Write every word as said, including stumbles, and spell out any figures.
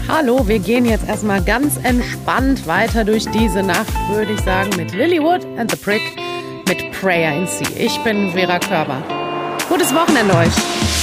Hallo, wir gehen jetzt erstmal ganz entspannt weiter durch diese Nacht, würde ich sagen, mit Lilywood and the Prick mit Prayer in Sea. Ich bin Vera Körber. Gutes Wochenende euch!